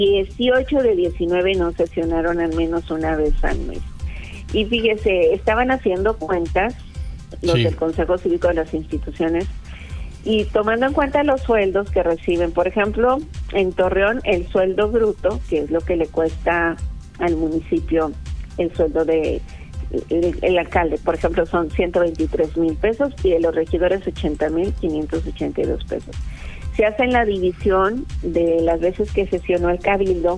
18 de 19 no sesionaron al menos una vez al mes. Y fíjese, estaban haciendo cuentas los del Consejo Cívico de las instituciones y tomando en cuenta los sueldos que reciben. Por ejemplo, en Torreón el sueldo bruto, que es lo que le cuesta al municipio el sueldo de el alcalde, por ejemplo, son 123,000 pesos y de los regidores 80,582 pesos. Se hace en la división de las veces que sesionó el cabildo,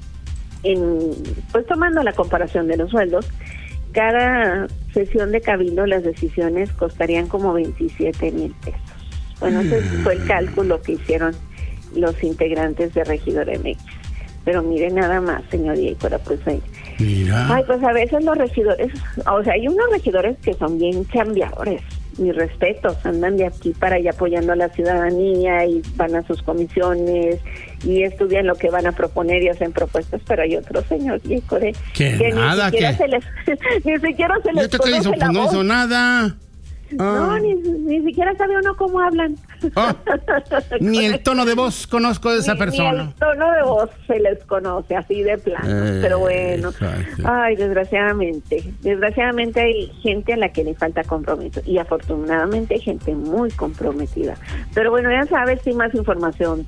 pues tomando la comparación de los sueldos. Cada sesión de cabildo las decisiones costarían como 27,000 pesos. Bueno, ese fue el cálculo que hicieron los integrantes de Regidor MX. Pero mire nada más, señor Diego, pues mira. Ay, pues a veces los regidores, o sea, hay unos regidores que son bien chambeadores, mis respetos, andan de aquí para allá apoyando a la ciudadanía y van a sus comisiones y estudian lo que van a proponer y hacen propuestas, pero hay otros, señor Diego, que nada, ni siquiera se les ¿Yo te conoce la no voz. hizo nada? No, ni siquiera sabe uno cómo hablan. Ni el tono de voz conozco de esa persona. Ni el tono de voz se les conoce, así de plano. Pero bueno, exacto. Ay, desgraciadamente hay gente a la que le falta compromiso y afortunadamente hay gente muy comprometida. Pero bueno, ya sabes, sin más información,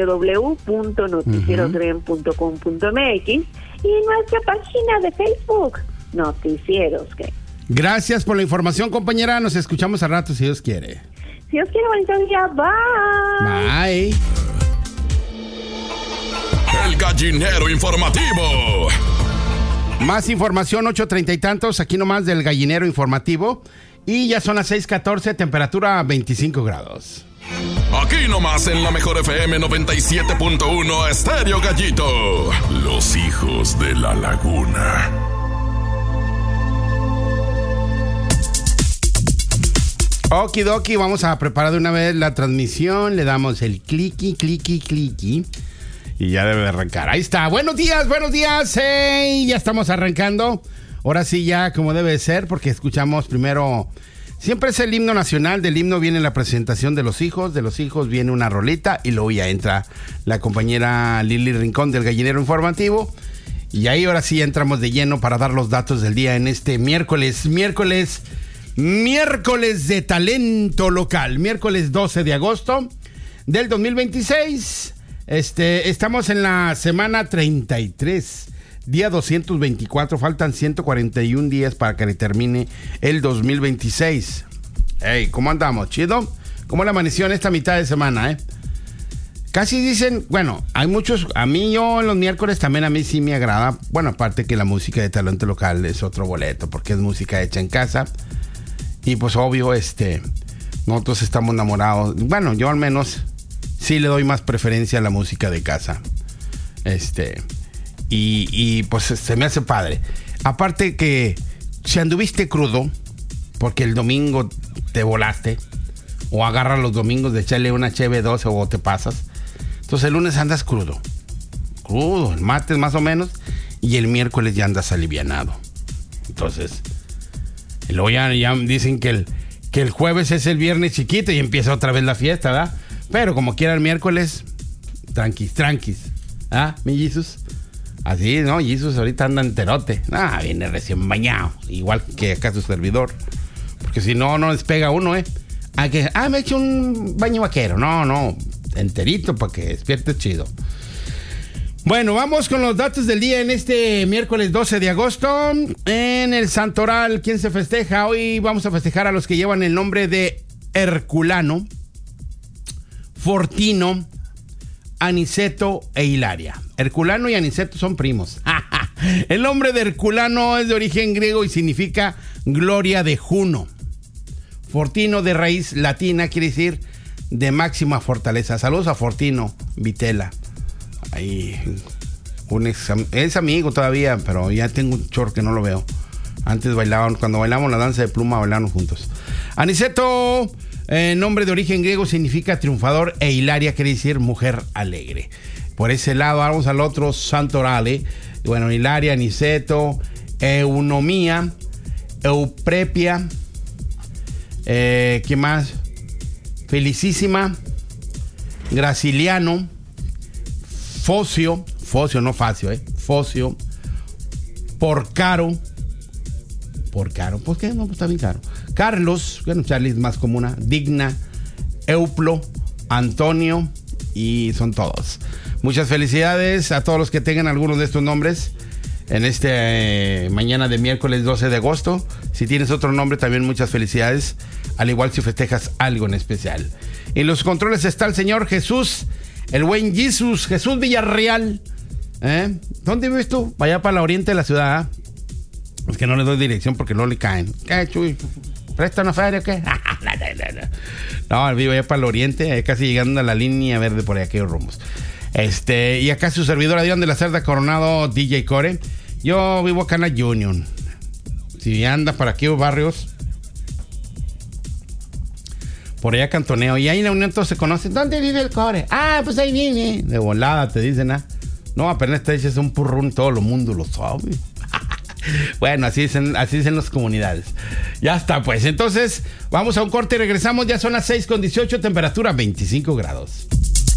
www.noticierosgren.com.mx y nuestra página de Facebook, Noticieros Gren. Gracias por la información, compañera. Nos escuchamos al rato, si Dios quiere. Si Dios quiere, bonito día. Bye. Bye. El Gallinero Informativo. Más información, 8:30 y tantos, aquí nomás del Gallinero Informativo. Y ya son las 6:14, temperatura 25 grados. Aquí nomás en la mejor FM 97.1 Estéreo Gallito. Los hijos de la laguna. Okidoki, vamos a preparar de una vez la transmisión. Le damos el cliqui. Y ya debe arrancar. Ahí está. Buenos días. Hey, ya estamos arrancando. Ahora sí, ya como debe ser, porque escuchamos primero. Siempre es el himno nacional. Del himno viene la presentación de los hijos. De los hijos viene una rolita. Y luego ya entra la compañera Lili Rincón del Gallinero Informativo. Y ahí ahora sí entramos de lleno para dar los datos del día en este miércoles de talento local, miércoles 12 de agosto del 2026. Estamos en la semana 33, día 224, faltan 141 días para que termine el 2026. Hey, ¿cómo andamos? ¿Chido? ¿Cómo le amaneció en esta mitad de semana, Casi dicen, bueno, hay muchos, a mí yo en los miércoles también a mí sí me agrada, bueno, aparte que la música de talento local es otro boleto, porque es música hecha en casa. Y pues obvio, nosotros estamos enamorados. Bueno, yo al menos sí le doy más preferencia a la música de casa. Y pues se me hace padre. Aparte que si anduviste crudo, porque el domingo te volaste, o agarras los domingos de echarle una cheve 12 o te pasas. Entonces el lunes andas crudo, el martes más o menos, y el miércoles ya andas alivianado. Entonces... Y luego ya dicen que el jueves es el viernes chiquito y empieza otra vez la fiesta, ¿verdad? Pero como quiera el miércoles, tranquis. ¿Ah, mi Jesus? Así, ¿no? Jesus ahorita anda enterote. Viene recién bañado. Igual que acá su servidor. Porque si no despega uno, me he hecho un baño vaquero. No, enterito para que despierte chido. Bueno, vamos con los datos del día en este miércoles 12 de agosto. En el Santoral, ¿quién se festeja? Hoy vamos a festejar a los que llevan el nombre de Herculano, Fortino, Aniceto e Hilaria. Herculano y Aniceto son primos. El nombre de Herculano es de origen griego y significa gloria de Juno. Fortino, de raíz latina, quiere decir de máxima fortaleza. Saludos a Fortino Vitela. Ahí, es amigo todavía, pero ya tengo un chorro que no lo veo. Antes cuando bailábamos la danza de pluma, bailábamos juntos. Aniceto, nombre de origen griego, significa triunfador, e Hilaria quiere decir mujer alegre. Por ese lado, vamos al otro Santorale. Bueno, Hilaria, Aniceto, Eunomía, Euprepia, ¿qué más? Felicísima, Graciliano, Focio, Focio, no Facio, Focio. Porcaro. ¿Por qué? No, pues está bien caro. Carlos, bueno, Charlie es más común. Digna, Euplo, Antonio, y son todos. Muchas felicidades a todos los que tengan algunos de estos nombres en mañana de miércoles 12 de agosto. Si tienes otro nombre, también muchas felicidades. Al igual si festejas algo en especial. En los controles está el señor Jesús, el buen Jesús Villarreal. ¿Dónde vives tú? Vaya para la oriente de la ciudad. Es que no le doy dirección porque no le caen. ¿Qué, Chuy? ¿Presta una feria o qué? No, vivo allá para el oriente, casi llegando a la línea verde por aquellos rumbos. Y acá su servidor Adrián de la Cerda Coronado, DJ Core. Yo vivo acá en la Union. Si anda para aquellos barrios, por allá cantoneo. Y ahí en la Unión todos se conocen. ¿Dónde vive el Core? Ah, pues ahí vive. De volada te dicen, No, apenas te dices un purrún, todo el mundo lo sabe. Bueno, así dicen las comunidades. Ya está, pues. Entonces, vamos a un corte y regresamos. Ya son las 6:18, temperatura 25 grados.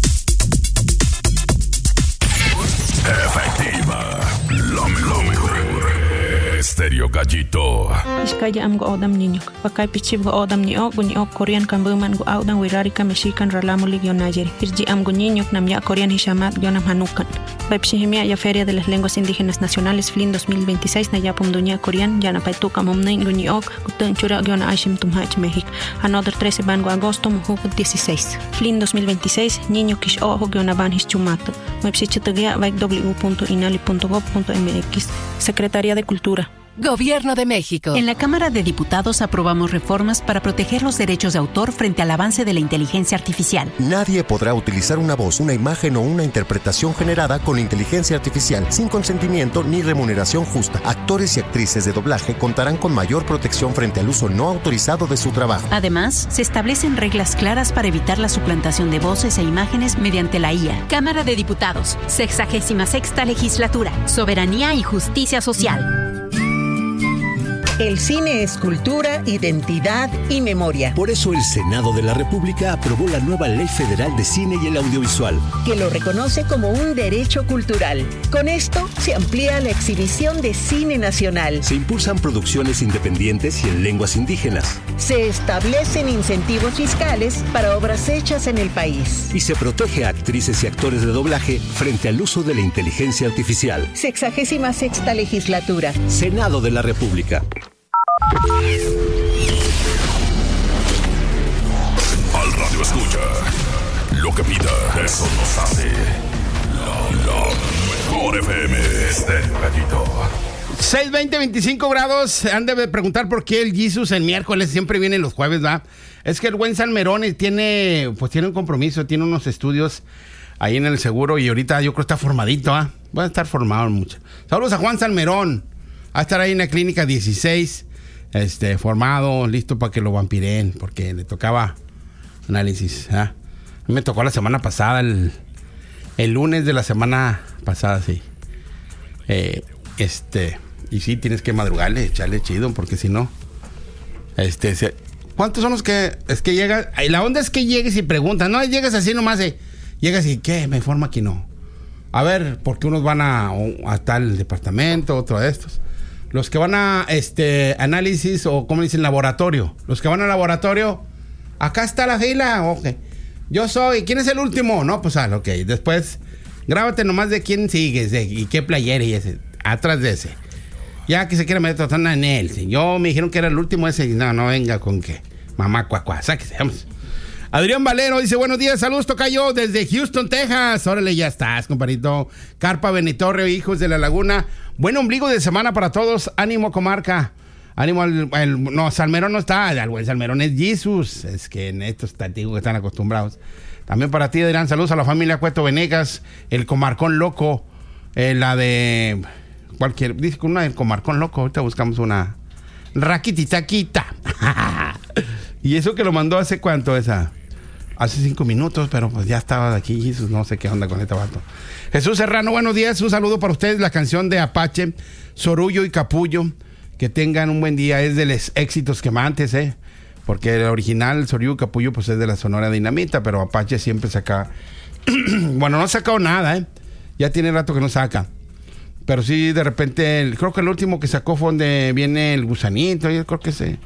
Efectiva. Lo mejor. Estéreo Gallito. Iskaya am go odam niño. Pakay pichib go odam ni ok Korean kan buman go odam wirari ka mexican ralamo ligio nayeri. Irji am go niño nam ya Korean hishamat gionam hanukan. Baipshihimia ya Feria de las Lenguas Indígenas Nacionales FLIN 2026 na yapum dunia Korean ya na paituka momnein go ni ok gutun chura giona ashim tumhach México. Another 13 ban go agosto muhuk 16. FLIN 2026 niño kish ojo giona ban hischumato. Baipshichitugia baik w.inali.gov.mx. Secretaría de Cultura. Gobierno de México. En la Cámara de Diputados aprobamos reformas para proteger los derechos de autor frente al avance de la inteligencia artificial. Nadie podrá utilizar una voz, una imagen o una interpretación generada con inteligencia artificial sin consentimiento ni remuneración justa. Actores y actrices de doblaje contarán con mayor protección frente al uso no autorizado de su trabajo. Además, se establecen reglas claras para evitar la suplantación de voces e imágenes mediante la IA. Cámara de Diputados, 66ª Legislatura, Soberanía y Justicia Social. El cine es cultura, identidad y memoria. Por eso el Senado de la República aprobó la nueva Ley Federal de Cine y el Audiovisual, que lo reconoce como un derecho cultural. Con esto se amplía la exhibición de cine nacional. Se impulsan producciones independientes y en lenguas indígenas. Se establecen incentivos fiscales para obras hechas en el país. Y se protege a actrices y actores de doblaje frente al uso de la inteligencia artificial. 66ª Legislatura. Senado de la República. Al radio escucha lo que pida, eso nos hace la mejor FM. Estéreo Gallito. 6:20, 25 grados. Han de preguntar por qué el Jesus el miércoles siempre viene los jueves, ¿verdad? Es que el buen Salmerón tiene un compromiso, tiene unos estudios ahí en el seguro y ahorita yo creo que está formadito, Va a estar formado mucho. Saludos a Juan Salmerón. Va a estar ahí en la clínica 16. Formado, listo para que lo vampireen, porque le tocaba análisis. A mí me tocó la semana pasada, el lunes de la semana pasada, sí. Y sí, tienes que madrugarle, echarle chido, porque si no, ¿cuántos son los que llegas? La onda es que llegues y preguntas, no llegas así nomás, llegas y ¿qué? Me informa aquí, no. A ver, porque unos van a tal departamento, otro de estos. Los que van a análisis o como dicen laboratorio. Los que van al laboratorio, acá está la fila. Okay. Yo soy. ¿Quién es el último? No, pues ok. Después, grábate nomás de quién sigues y qué playera y ese. Atrás de ese. Ya que se quiere meter en él. Si yo me dijeron que era el último ese. No venga con que. Mamá cuacuá. Sáquese, vamos. Adrián Valero dice, buenos días, saludos, tocayo, desde Houston, Texas. Órale, ya estás, compadrito. Carpa Benitorrio, hijos de la laguna. Buen ombligo de semana para todos. Ánimo, comarca. Ánimo no, Salmerón no está. El buen Salmerón es Jesus. Es que en estos tatigos que están acostumbrados. También para ti, Adrián, saludos a la familia Cueto Venegas. El comarcón loco. La de... dice que una del comarcón loco. Ahorita buscamos una... Raquititaquita. Y eso que lo mandó hace cuánto esa... Hace 5 minutos, pero pues ya estaba de aquí, Jesús, no sé qué onda con este vato. Jesús Serrano, buenos días, un saludo para ustedes, la canción de Apache, Sorullo y Capullo, que tengan un buen día, es de los éxitos quemantes, porque el original, Sorullo y Capullo, pues es de la Sonora Dinamita, pero Apache siempre saca, bueno, no ha sacado nada, Ya tiene rato que no saca. Pero sí, de repente, creo que el último que sacó fue donde viene el gusanito. Yo creo que sí.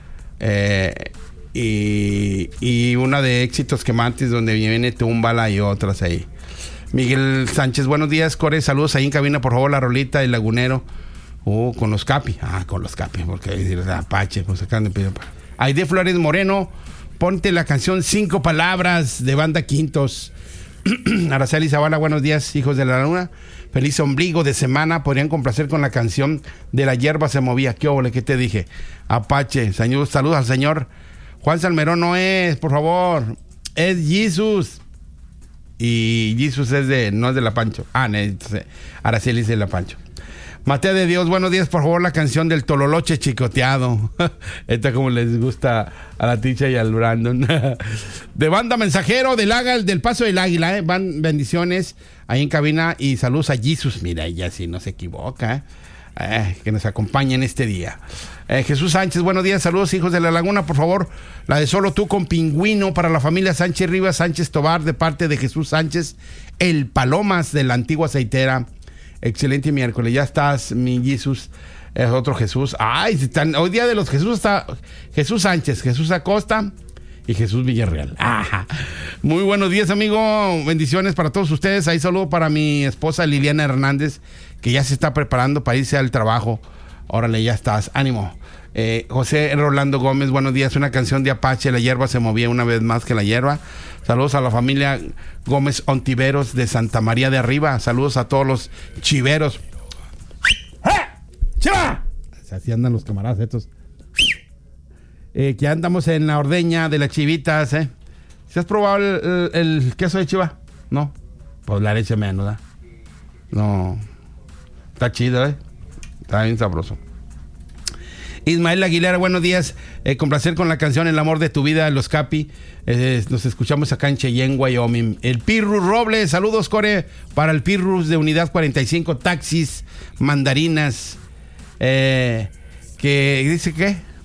Y una de Éxitos Quemantes, donde viene Túmbala y otras ahí. Miguel Sánchez, buenos días, Core. Saludos ahí en cabina, por favor, la rolita del Lagunero. Con los Capi. Con los Capi, porque decir Apache, pues acaban de pedir. Aide Flores Moreno, ponte la canción 5 palabras de Banda Quintos. Araceli Zavala, buenos días, hijos de la luna. Feliz ombligo de semana. Podrían complacer con la canción de La hierba se movía. ¿Qué óvole? ¿Qué te dije? Apache. Saludos al señor Juan Salmerón. No es, por favor. Es Jesus. Y Jesus no es de La Pancho. Araceli es de La Pancho. Mateo de Dios, buenos días, por favor, la canción del Tololoche chicoteado. Esta como les gusta a la Ticha y al Brandon. De Banda Mensajero del Paso del Águila, van bendiciones ahí en cabina y saludos a Jesus. Mira, ella sí no se equivoca, que nos acompaña en este día. Jesús Sánchez, buenos días, saludos, hijos de la Laguna, por favor, la de Solo Tú con Pingüino para la familia Sánchez Rivas Sánchez Tobar, de parte de Jesús Sánchez, el Palomas de la Antigua Aceitera. Excelente miércoles, ya estás, mi Jesús. Es otro Jesús. Hoy día de los Jesús está Jesús Sánchez, Jesús Acosta y Jesús Villarreal. Muy buenos días, amigo. Bendiciones para todos ustedes. Ahí saludo para mi esposa Liliana Hernández, que ya se está preparando para irse al trabajo. Órale, ya estás. Ánimo. José Rolando Gómez, buenos días. Una canción de Apache, La hierba se movía una vez más que la hierba. Saludos a la familia Gómez Ontiveros de Santa María de Arriba. Saludos a todos los chiveros. ¡Chiva! Así andan los camaradas estos. Que andamos en la ordeña de las chivitas, ¿Si has probado el queso de chiva? No. Pues la leche menos, ¿verdad? No. Está chido, Está bien sabroso. Ismael Aguilera, buenos días. Complacer con la canción El amor de tu vida, Los Capi. Nos escuchamos acá en Cheyenne, Wyoming. El Pirrus Robles, saludos, Core, para el Pirrus de Unidad 45, taxis, mandarinas. Que dice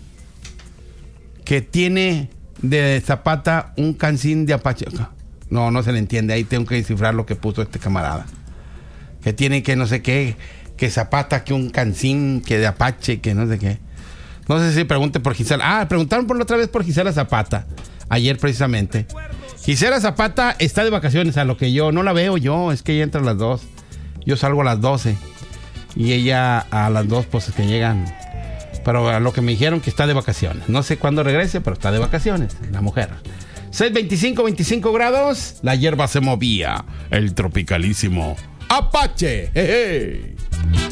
que tiene de Zapata un cancín de Apache. No se le entiende. Ahí tengo que descifrar lo que puso este camarada. Que tiene que no sé qué, que Zapata, que un cancín, que de Apache, que no sé qué. No sé si pregunte por Gisela. Preguntaron por la otra vez por Gisela Zapata. Ayer precisamente. Gisela Zapata está de vacaciones, a lo que yo no la veo yo. Es que ella entra a las 2. Yo salgo a las 12. Y ella a las 2 pues que llegan. Pero a lo que me dijeron que está de vacaciones. No sé cuándo regrese, pero está de vacaciones la mujer. 25 grados. La hierba se movía. El tropicalísimo Apache. ¡Hey!